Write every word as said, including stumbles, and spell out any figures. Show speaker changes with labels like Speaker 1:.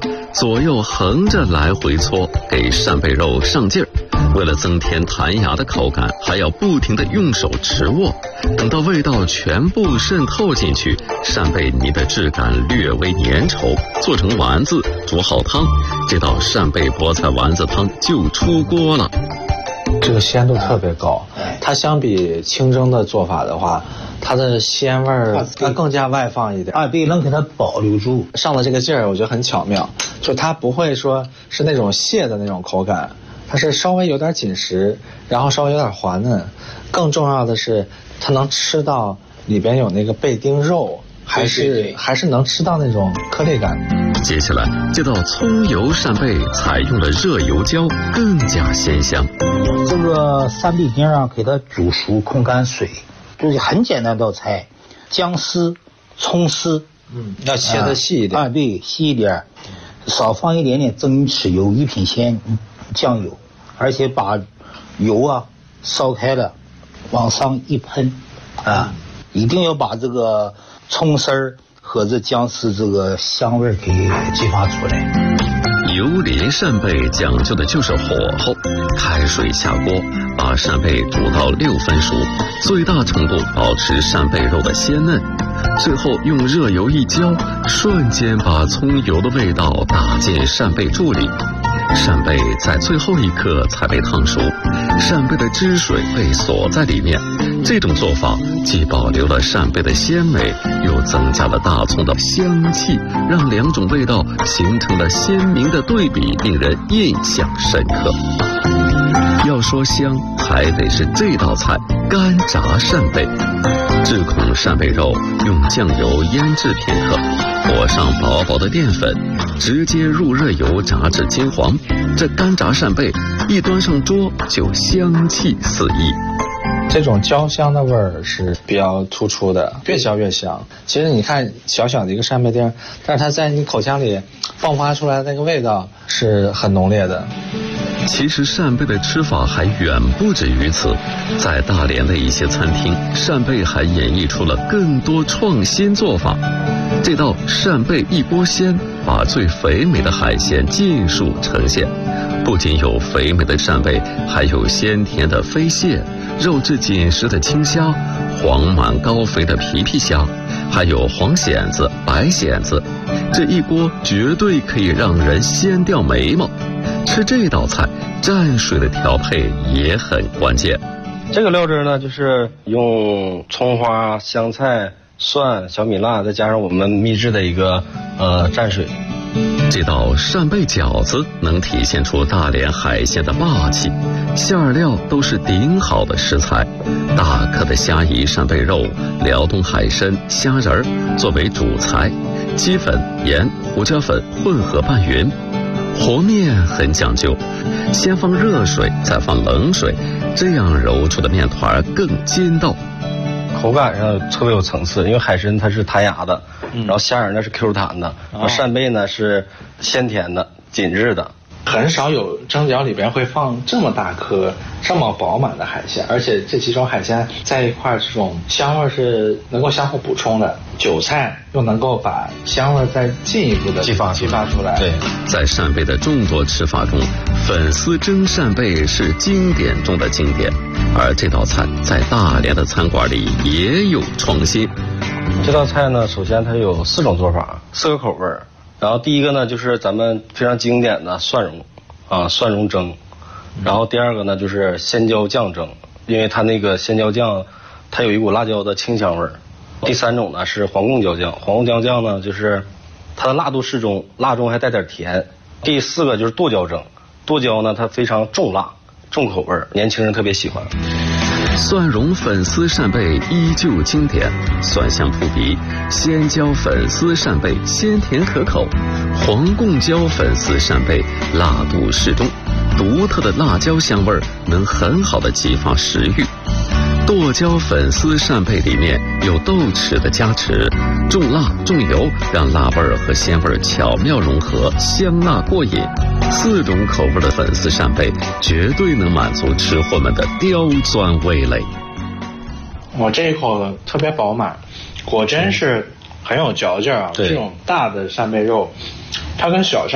Speaker 1: 左右横着来回搓，给扇贝肉上劲儿。为了增添弹牙的口感，还要不停地用手持握，等到味道全部渗透进去，扇贝泥的质感略微粘稠，做成丸子，煮好汤，这道扇贝菠菜丸子汤就出锅了。
Speaker 2: 这个鲜度特别高，它相比清蒸的做法的话，它的鲜味儿它更加外放一点，
Speaker 3: 二倍能给它保留住，
Speaker 2: 上的这个劲儿，我觉得很巧妙，就它不会说是那种蟹的那种口感，它是稍微有点紧实，然后稍微有点滑嫩，更重要的是它能吃到里边有那个贝丁肉，还是
Speaker 3: 对对对
Speaker 2: 还是能吃到那种颗粒感。
Speaker 1: 接下来这道葱油扇贝采用了热油浇，更加鲜香。
Speaker 3: 这个扇贝丁啊，给它煮熟控干水，就是很简单道菜，姜丝、葱丝，
Speaker 2: 嗯，要切得细一点。
Speaker 3: 啊，对，细一点，少放一点点蒸鱼豉油、一品鲜酱油，而且把油啊烧开了，往上一喷，啊，一定要把这个葱丝儿和这姜丝这个香味给激发出来。
Speaker 1: 油淋扇贝讲究的就是火候，开水下锅，把扇贝煮到六分熟，最大程度保持扇贝肉的鲜嫩。最后用热油一浇，瞬间把葱油的味道打进扇贝柱里。扇贝在最后一刻才被烫熟，扇贝的汁水被锁在里面。这种做法既保留了扇贝的鲜美，又增加了大葱的香气，让两种味道形成了鲜明的对比，令人印象深刻。要说香，还得是这道菜干炸扇贝。炙孔扇贝肉用酱油腌制片刻，裹上薄薄的淀粉，直接入热油炸至金黄。这干炸扇贝一端上桌就香气四溢。
Speaker 2: 这种焦香的味儿是比较突出的，越焦越香。其实你看小小的一个扇贝丁，但是它在你口腔里迸发出来的那个味道是很浓烈的。
Speaker 1: 其实扇贝的吃法还远不止于此，在大连的一些餐厅，扇贝还演绎出了更多创新做法。这道扇贝一锅鲜，把最肥美的海鲜尽数呈现。不仅有肥美的扇贝，还有鲜甜的飞蟹，肉质紧实的青虾，黄满高肥的皮皮虾，还有黄蚬子、白蚬子。这一锅绝对可以让人掀掉眉毛。吃这道菜，蘸水的调配也很关键。
Speaker 4: 这个料汁呢，就是用葱花、香菜、蒜、小米辣，再加上我们秘制的一个呃蘸水。
Speaker 1: 这道扇贝饺子能体现出大连海鲜的霸气，馅料都是顶好的食材，大颗的虾夷扇贝肉、辽东海参、虾仁儿作为主材，鸡粉、盐、胡椒粉混合拌匀。和面很讲究，先放热水，再放冷水，这样揉出的面团更筋道。
Speaker 4: 口感上特别有层次，因为海参它是弹牙的，
Speaker 2: 嗯、
Speaker 4: 然后虾仁呢是 Q 弹的，然后扇贝呢是鲜甜的、紧致的。
Speaker 2: 很少有蒸饺里边会放这么大颗、这么饱满的海鲜，而且这几种海鲜在一块儿，这种香味是能够相互补充的。韭菜又能够把香味再进一步的
Speaker 4: 激发
Speaker 2: 激发出来。
Speaker 4: 对，
Speaker 1: 在扇贝的众多吃法中，粉丝蒸扇贝是经典中的经典，而这道菜在大连的餐馆里也有创新。
Speaker 4: 这道菜呢，首先它有四种做法，四个口味儿。然后第一个呢，就是咱们非常经典的蒜蓉，啊，蒜蓉蒸。然后第二个呢，就是鲜椒酱蒸，因为它那个鲜椒酱，它有一股辣椒的清香味儿。第三种呢是黄贡椒酱，黄贡椒酱呢就是它的辣度适中，辣中还带点甜。第四个就是剁椒蒸，剁椒呢它非常重辣，重口味儿，年轻人特别喜欢。
Speaker 1: 蒜蓉粉丝扇贝依旧经典，蒜香扑鼻；鲜椒粉丝扇贝鲜甜可口，黄贡椒粉丝扇贝辣度适中，独特的辣椒香味能很好的激发食欲。剁椒粉丝扇贝里面有豆豉的加持，重辣重油，让辣味和鲜味巧妙融合，香辣过瘾。四种口味的粉丝扇贝绝对能满足吃货们的刁钻味蕾。
Speaker 2: 我这一口特别饱满，果真是很有嚼劲啊！
Speaker 4: 对，
Speaker 2: 这种大的扇贝肉，它跟小扇